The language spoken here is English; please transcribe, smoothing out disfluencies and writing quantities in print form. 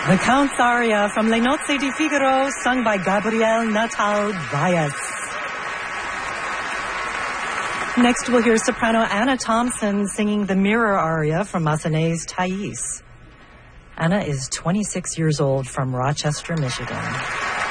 The Count's aria from Le Nozze di Figaro, sung by Gabriel Natal Valles. Next, we'll hear soprano Anna Thompson singing the Mirror aria from Massenet's Thais. Anna is 26 years old from Rochester, Michigan.